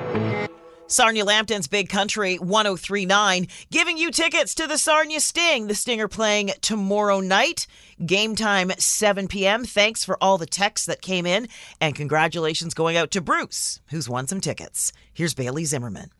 Sarnia Lambton's Big Country 103.9, giving you tickets to the Sarnia Sting. The Sting are playing tomorrow night. Game time 7 p.m. Thanks for all the texts that came in, and congratulations going out to Bruce, who's won some tickets. Here's Bailey Zimmerman.